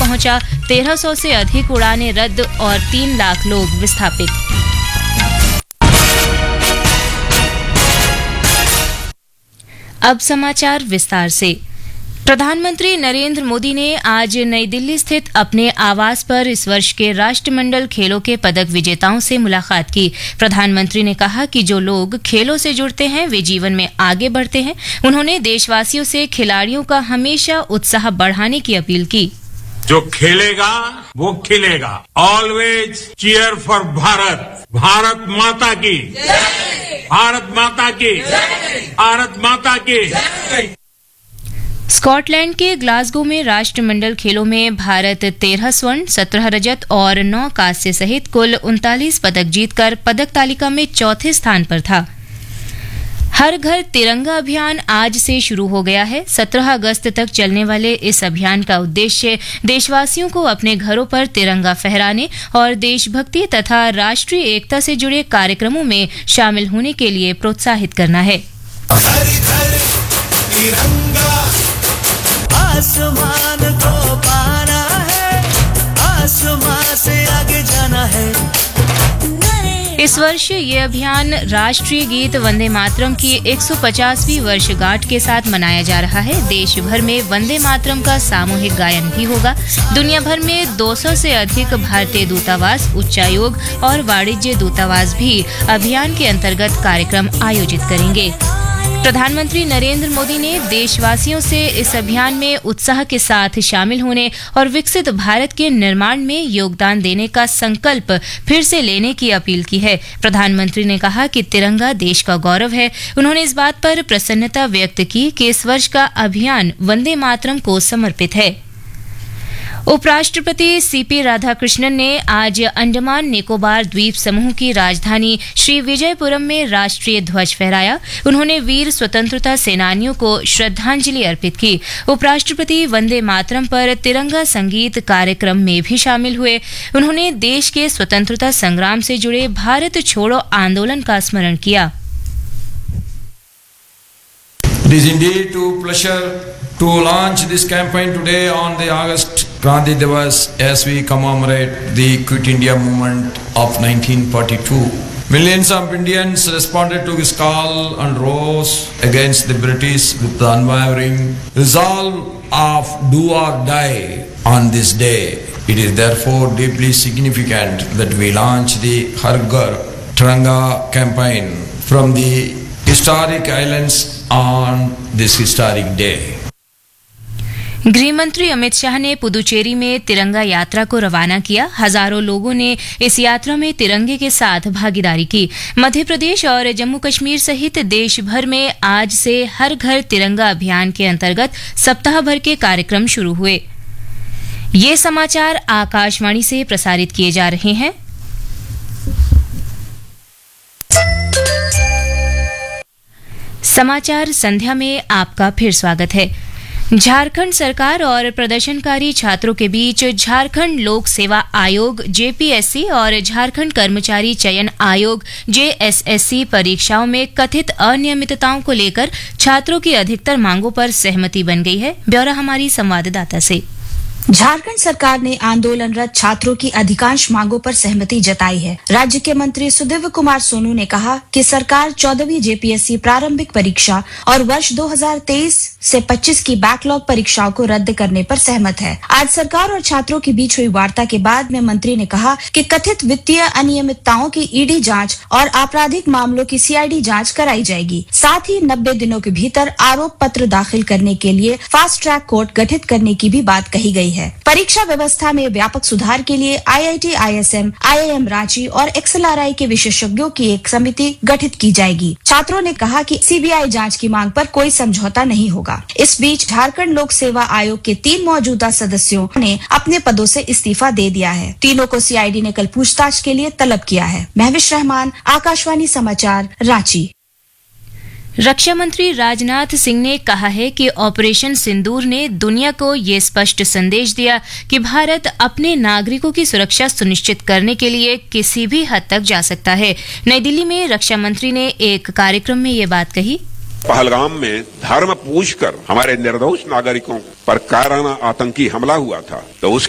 पहुंचा, 1300 से अधिक उड़ानें रद्द और 3 लाख लोग विस्थापित। अब समाचार विस्तार से। प्रधानमंत्री नरेंद्र मोदी ने आज नई दिल्ली स्थित अपने आवास पर इस वर्ष के राष्ट्रमंडल खेलों के पदक विजेताओं से मुलाकात की। प्रधानमंत्री ने कहा कि जो लोग खेलों से जुड़ते हैं वे जीवन में आगे बढ़ते हैं। उन्होंने देशवासियों से खिलाड़ियों का हमेशा उत्साह बढ़ाने की अपील की। जो खेलेगा वो खिलेगा। Always cheer for Bharat. Bharat माता की, भारत माता की, भारत माता की। स्कॉटलैंड के ग्लासगो में राष्ट्रमंडल खेलों में भारत 13 स्वर्ण, 17 रजत और 9 कांस्य सहित कुल 39 पदक जीतकर पदक तालिका में चौथे स्थान पर था। हर घर तिरंगा अभियान आज से शुरू हो गया है। 17 अगस्त तक चलने वाले इस अभियान का उद्देश्य देशवासियों को अपने घरों पर तिरंगा फहराने और देशभक्ति तथा राष्ट्रीय एकता से जुड़े कार्यक्रमों में शामिल होने के लिए प्रोत्साहित करना है। आसमान को पाना है, आसमान से आगे जाना है। इस वर्ष ये अभियान राष्ट्रीय गीत वंदे मातरम की 150वीं वर्षगांठ के साथ मनाया जा रहा है। देश भर में वंदे मातरम का सामूहिक गायन भी होगा। दुनिया भर में 200 से अधिक भारतीय दूतावास, उच्चायोग और वाणिज्य दूतावास भी अभियान के अंतर्गत कार्यक्रम आयोजित करेंगे। प्रधानमंत्री नरेंद्र मोदी ने देशवासियों से इस अभियान में उत्साह के साथ शामिल होने और विकसित भारत के निर्माण में योगदान देने का संकल्प फिर से लेने की अपील की है। प्रधानमंत्री ने कहा कि तिरंगा देश का गौरव है। उन्होंने इस बात पर प्रसन्नता व्यक्त की कि इस वर्ष का अभियान वंदे मातरम को समर्पित है। उपराष्ट्रपति सीपी राधाकृष्णन ने आज अंडमान निकोबार द्वीप समूह की राजधानी श्री विजयपुरम में राष्ट्रीय ध्वज फहराया। उन्होंने वीर स्वतंत्रता सेनानियों को श्रद्धांजलि अर्पित की। उपराष्ट्रपति वंदे मातरम पर तिरंगा संगीत कार्यक्रम में भी शामिल हुए। उन्होंने देश के स्वतंत्रता संग्राम से जुड़े भारत छोड़ो आंदोलन का स्मरण किया। It is indeed a pleasure to launch this campaign today on the August Gandhi Divas as we commemorate the Quit India movement of 1942. Millions of Indians responded to this call and rose against the British with the unwavering resolve of do or die on this day. It is therefore deeply significant that we launch the Har Ghar Tiranga campaign from the historic islands on this historic day. गृह मंत्री अमित शाह ने पुदुचेरी में तिरंगा यात्रा को रवाना किया। हजारों लोगों ने इस यात्रा में तिरंगे के साथ भागीदारी की। मध्य प्रदेश और जम्मू कश्मीर सहित देश भर में आज से हर घर तिरंगा अभियान के अंतर्गत सप्ताह भर के कार्यक्रम शुरू हुए। ये समाचार आकाशवाणी से प्रसारित किए जा रहे हैं। समाचार संध्या में आपका फिर स्वागत है। झारखंड सरकार और प्रदर्शनकारी छात्रों के बीच झारखंड लोक सेवा आयोग जेपीएससी और झारखंड कर्मचारी चयन आयोग जेएसएससी परीक्षाओं में कथित अनियमितताओं को लेकर छात्रों की अधिकतर मांगों पर सहमति बन गई है। ब्यौरा हमारी संवाददाता से। झारखंड सरकार ने आंदोलनरत छात्रों की अधिकांश मांगों पर सहमति जताई है। राज्य के मंत्री सुदिव्य कुमार सोनू ने कहा कि सरकार 14वीं जेपीएससी प्रारंभिक परीक्षा और वर्ष 2023 से 25 की बैकलॉग परीक्षाओं को रद्द करने पर सहमत है। आज सरकार और छात्रों के बीच हुई वार्ता के बाद में मंत्री ने कहा कि कथित वित्तीय अनियमितताओं की ईडी जांच और आपराधिक मामलों की सीआईडी जांच कराई जाएगी। साथ ही 90 दिनों के भीतर आरोप पत्र दाखिल करने के लिए फास्ट ट्रैक कोर्ट गठित करने की भी बात कही गई है। परीक्षा व्यवस्था में व्यापक सुधार के लिए आईआईटी, आईएसएम, आईआईएम रांची और एक्सएलआरआई के विशेषज्ञों की एक समिति गठित की जाएगी। छात्रों ने कहा कि सीबीआई जांच की मांग पर कोई समझौता नहीं होगा। इस बीच झारखंड लोक सेवा आयोग के 3 मौजूदा सदस्यों ने अपने पदों से इस्तीफा दे दिया है। तीनों को सीआईडी ने कल पूछताछ के लिए तलब किया है। महविश रहमान, आकाशवाणी समाचार, रांची। रक्षा मंत्री राजनाथ सिंह ने कहा है कि ऑपरेशन सिंदूर ने दुनिया को ये स्पष्ट संदेश दिया कि भारत अपने नागरिकों की सुरक्षा सुनिश्चित करने के लिए किसी भी हद तक जा सकता है। नई दिल्ली में रक्षा मंत्री ने एक कार्यक्रम में ये बात कही। पहलगाम में धर्म पूछकर हमारे निर्दोष नागरिकों पर कायराना आतंकी हमला हुआ था, तो